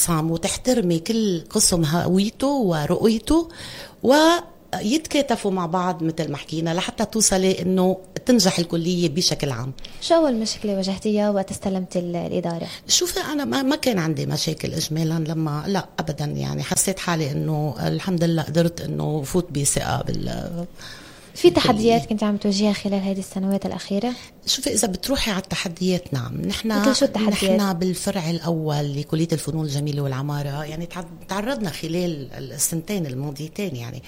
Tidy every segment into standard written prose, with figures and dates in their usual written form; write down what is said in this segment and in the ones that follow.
الأقسام وتحترمي كل قسم هويته ورؤيته ويتكاتفوا مع بعض مثل ما حكينا لحتى توصلي إنه تنجح الكلية بشكل عام. شو أول مشكلة واجهتيها وقت استلمت الإدارة؟ شوفي أنا ما كان عندي مشاكل إجمالا لما لا أبدا، يعني حسيت حالي إنه الحمد لله قدرت إنه فوت بثقة في تحديات كنت عم تواجهها خلال هذه السنوات الأخيرة؟ شوفي إذا بتروحي على التحديات، نعم نحن بالفرع الأول لكلية الفنون الجميلة والعمارة يعني تعرضنا خلال السنتين الماضيتين، يعني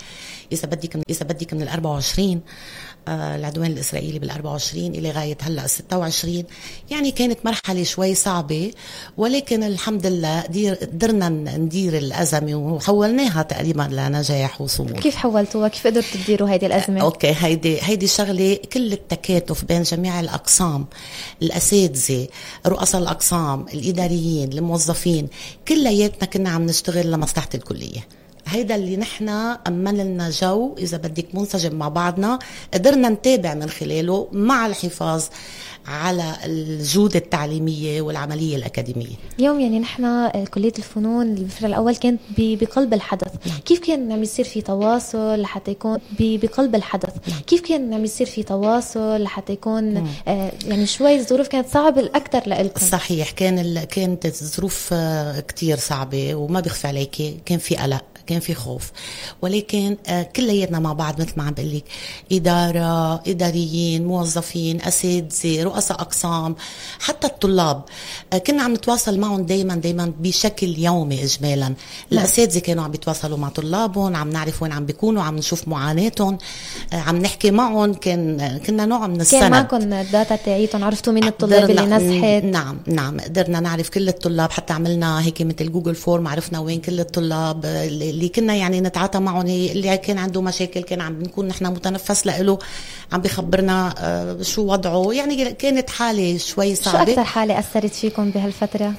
إذا بدك من 24 العدوان الإسرائيلي بال24 إلى غاية هلأ 26، يعني كانت مرحلة شوي صعبة، ولكن الحمد لله قدرنا ندير الأزمة وحولناها تقريبا لنجاح وصمود. كيف حولتوها؟ كيف قدرتوا تديروا هيدي الأزمة؟ أوكي، هيدي شغلة كل التكاتف بين جميع الأقسام، الأساتذة، رؤساء الأقسام، الإداريين، الموظفين، كلياتنا كنا عم نشتغل لمصلحة الكلية. هيدا اللي نحن أمن لنا جو إذا بدك منسجم مع بعضنا، قدرنا نتابع من خلاله مع الحفاظ على الجودة التعليمية والعملية الأكاديمية. اليوم يعني نحن كلية الفنون بالفرع الأول كانت بقلب الحدث. كيف كان عم يصير في تواصل لحتى يكون بقلب الحدث؟ كيف كان عم يصير في تواصل لحتى يكون يعني شوي الظروف كانت صعبة الأكثر لإلكم؟ صحيح، كانت الظروف كتير صعبة وما بيخفى عليكي، كان في قلق، كان في خوف، ولكن كلياتنا مع بعض مثل ما عم بقول لك، إدارة، إداريين، موظفين، أساتذة، رؤساء أقسام، حتى الطلاب، كنا عم نتواصل معهم دايما بشكل يومي إجمالا. الأساتذة كانوا عم بيتواصلوا مع طلابهم، عم نعرف وين عم بيكونوا، عم نشوف معاناتهم، عم نحكي معهم، كنا نوع من السند. كان معكم الداتا تاعيتهم؟ عرفتوا مين الطلاب اللي نجحت؟ نعم قدرنا نعرف كل الطلاب، حتى عملنا هيك مثل جوجل فورم، عرفنا وين كل الطلاب اللي كنا يعني نتعاطى معهم، اللي كان عنده مشاكل كان عم نكون نحن متنفس له، عم بيخبرنا شو وضعه. يعني كانت حالة شوي صعبة. شو أكثر حالة أثرت فيكم بهالفترة؟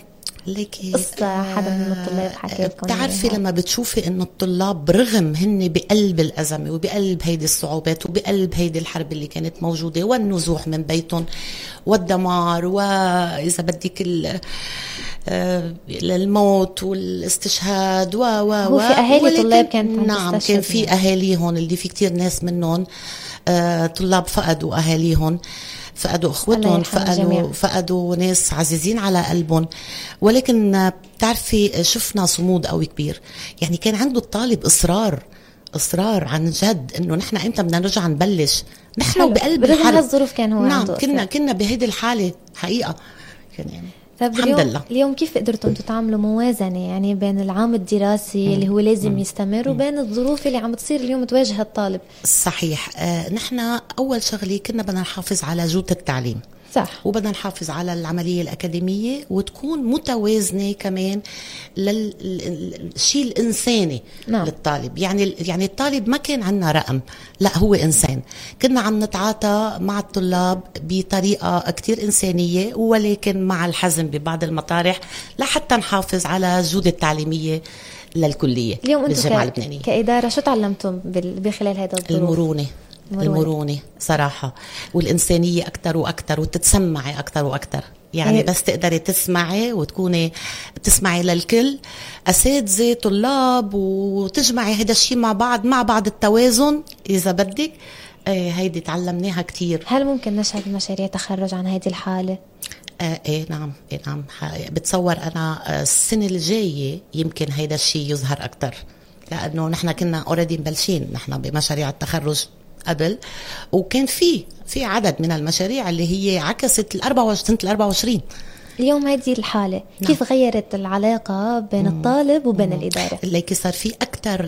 قصة حدا من الطلاب حكى لكم؟ بتعرفي لما بتشوفي انه الطلاب برغم هن بقلب الأزمة وبقلب هيدي الصعوبات وبقلب هيدي الحرب اللي كانت موجودة والنزوح من بيتهم والدمار وإذا بدك الموت والاستشهاد هو في أهالي طلاب كانت نعم كان في أهاليهم اللي في كتير ناس منهم طلاب فقدوا أهاليهم، فقدوا اخوتهم، فقدوا ناس عزيزين على قلبهم. ولكن بتعرفي شفنا صمود قوي كبير، يعني كان عنده الطالب اصرار عن جد انه نحن امتى بدنا نرجع نبلش نحن بقلب الحرب. هالظروف كان هو نعم كنا بهيدي الحاله حقيقه يعني. الحمد لله. اليوم كيف قدرتم تتعاملوا موازنة يعني بين العام الدراسي اللي هو لازم يستمر وبين الظروف اللي عم تصير اليوم تواجه الطالب؟ صحيح. نحن أول شغلة كنا بدنا نحافظ على جودة التعليم، صح، وبدنا نحافظ على العملية الأكاديمية وتكون متوازنة كمان للشيء الإنساني. نعم. للطالب، يعني الطالب ما كان عنا رقم، لا هو إنسان. كنا عم نتعاطى مع الطلاب بطريقة كتير إنسانية، ولكن مع الحزم ببعض المطارح لحتى نحافظ على الجودة التعليمية للكلية. اليوم أنتم كإدارة شو تعلمتم بخلال هذا الظروف؟ المرونة صراحة، والإنسانية أكتر وأكتر، وتتسمعي أكتر وأكتر. يعني بس تقدري تسمعي وتكوني تسمعي للكل، أساتذة، طلاب، وتجمعي هذا الشيء مع بعض التوازن إذا بدك. هيدي تعلمناها كتير. هل ممكن نشهد مشاريع تخرج عن هذه الحالة؟ نعم بتصور أنا السنة الجاية يمكن هيدا الشيء يظهر أكتر، لأنه نحن كنا أوريدي مبلشين نحن بمشاريع التخرج قبل، وكان في عدد من المشاريع اللي هي عكست سنة 24. اليوم هذه الحالة كيف غيرت العلاقة بين الطالب وبين الإدارة؟ اللي صار في أكتر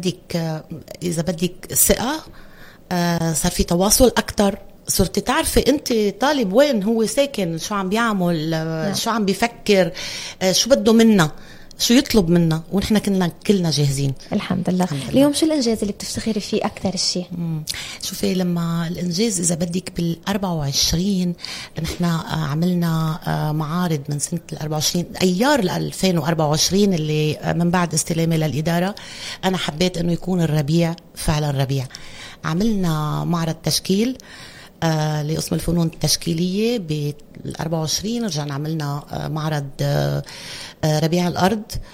إذا بدك ثقة، صار في تواصل أكتر. صرتي تعرفي أنت طالب وين هو ساكن، شو عم بيعمل، شو عم بيفكر، شو بده منا، شو يطلب منا، ونحن كلنا جاهزين. الحمد لله. اليوم شو الإنجاز اللي بتفتخري فيه أكثر الشيء؟ شوفي لما الإنجاز إذا بدك بال24 نحن عملنا معارض من سنة 24 أيار 2024 اللي من بعد استلامي للإدارة. أنا حبيت أنه يكون الربيع فعلا ربيع. عملنا معرض تشكيل لقسم الفنون التشكيلية بال24. رجعنا عملنا معرض ربيع الأرض